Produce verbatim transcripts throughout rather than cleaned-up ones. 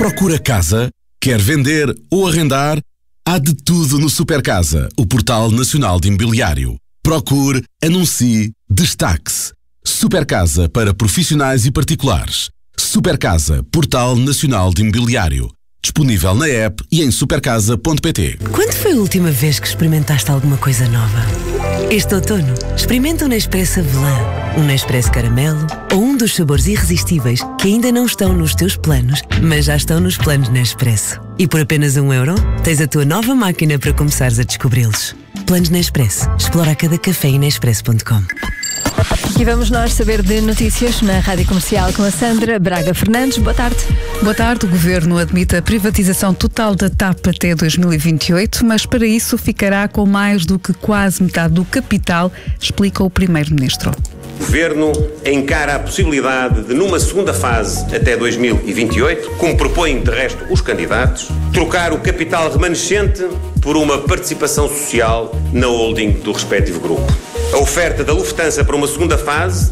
Procura casa? Quer vender ou arrendar? Há de tudo no Supercasa, o portal nacional de imobiliário. Procure, anuncie, destaque-se. Supercasa para profissionais e particulares. Supercasa, portal nacional de imobiliário. Disponível na app e em supercasa ponto pt. Quando foi a última vez que experimentaste alguma coisa nova? Este outono, experimenta um Nespresso Avelã, um Nespresso Caramelo ou um dos sabores irresistíveis que ainda não estão nos teus planos, mas já estão nos planos Nespresso. E por apenas um euro, tens a tua nova máquina para começares a descobri-los. Planos Nespresso. Explora cada café em nespresso ponto com. E vamos nós saber de notícias na Rádio Comercial com a Sandra Braga Fernandes. Boa tarde. Boa tarde. O Governo admite a privatização total da T A P até dois mil e vinte e oito, mas para isso ficará com mais do que quase metade do capital, explica o Primeiro-Ministro. O Governo encara a possibilidade de, numa segunda fase até dois mil e vinte e oito, como propõem de resto os candidatos, trocar o capital remanescente por uma participação social na holding do respectivo grupo. A oferta da Lufthansa para uma segunda fase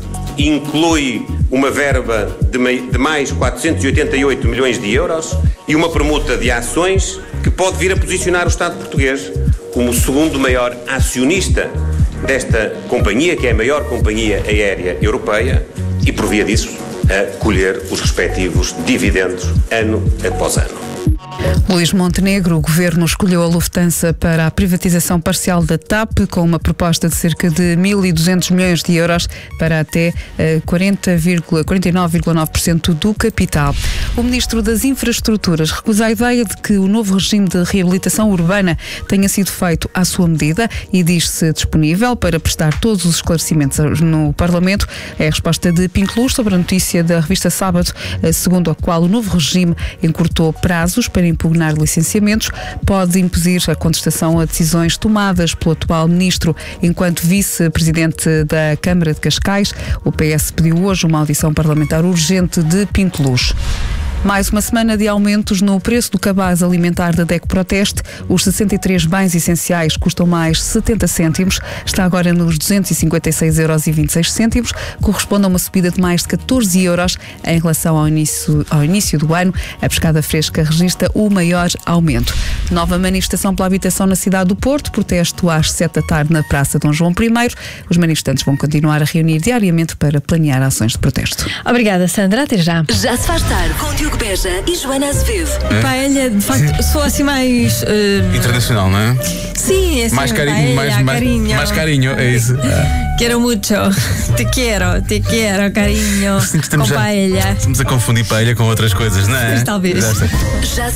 inclui uma verba de mais quatrocentos e oitenta e oito milhões de euros e uma permuta de ações que pode vir a posicionar o Estado português como o segundo maior acionista desta companhia, que é a maior companhia aérea europeia, e por via disso a colher os respectivos dividendos ano após ano. Luís Montenegro, o Governo escolheu a Lufthansa para a privatização parcial da T A P com uma proposta de cerca de mil e duzentos milhões de euros para até quarenta vírgula quarenta e nove vírgula nove por cento do capital. O Ministro das Infraestruturas recusa a ideia de que o novo regime de reabilitação urbana tenha sido feito à sua medida e diz-se disponível para prestar todos os esclarecimentos no Parlamento. É a resposta de Pinto Luz sobre a notícia da revista Sábado, segundo a qual o novo regime encurtou prazos para impugnar licenciamentos, pode impedir a contestação a decisões tomadas pelo atual ministro. Enquanto vice-presidente da Câmara de Cascais, o P S pediu hoje uma audição parlamentar urgente de Pinto Luz. Mais uma semana de aumentos no preço do cabaz alimentar da DECO Proteste. Os sessenta e três bens essenciais custam mais setenta cêntimos. Está agora nos duzentos e cinquenta e seis euros e vinte e seis cêntimos. Corresponde a uma subida de mais de catorze euros em relação ao início, ao início do ano. A pescada fresca registra o maior aumento. Nova manifestação pela habitação na cidade do Porto. Protesto às sete da tarde na Praça Dom João I. Os manifestantes vão continuar a reunir diariamente para planear ações de protesto. Obrigada, Sandra. Até já. Já se faz tarde com Diogo Beja e Joana Azevedo. É? Paella, de facto, sou assim mais... Uh... internacional, não é? Sim, é assim, mais carinho, paella, mais, mais carinho. Mais carinho, é isso. Quero muito. Te quero, te quero, carinho. Estamos com já, paella. Estamos a confundir paella com outras coisas, não é? Mas talvez. Já sei. Já